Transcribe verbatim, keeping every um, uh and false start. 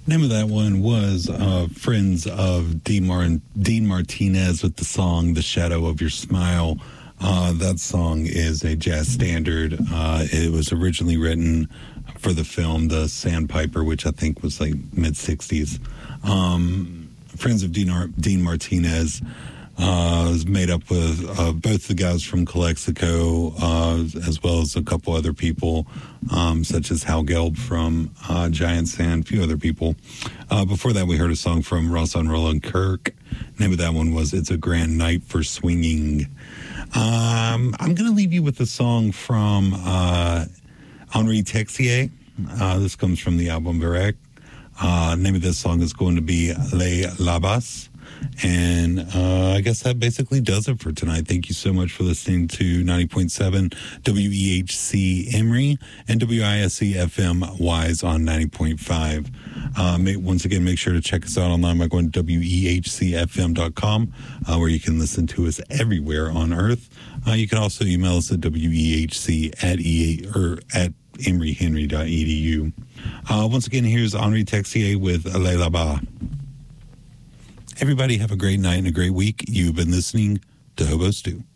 Name of that one was uh, Friends of Dean, Mar- Dean Martinez with the song The Shadow of Your Smile. Uh, that song is a jazz standard. Uh, it was originally written for the film The Sandpiper, which I think was like mid-sixties. Um, Friends of Dean, Ar- Dean Martinez uh, was made up with uh, both the guys from Calexico, uh, as well as a couple other people, um, such as Hal Gelb from uh, Giant Sand, a few other people. Uh, before that, we heard a song from Ross and Roland Kirk. The name of that one was It's a Grand Night for Swinging. Um, I'm going to leave you with a song from uh, Henri Texier. Uh, this comes from the album Varec. Uh, name of this song is going to be Les Labas. And uh, I guess that basically does it for tonight. Thank you so much for listening to ninety point seven W E H C Emory and W I S C F M Wise on ninety point five. Uh, may, once again, make sure to check us out online by going to W E H C F M dot com, uh, where you can listen to us everywhere on Earth. Uh, you can also email us at W E H C at, e, or at emory henry dot e d u. Uh, once again, here's Henri Texier with Les Labas. Everybody have a great night and a great week. You've been listening to Hobo Stew.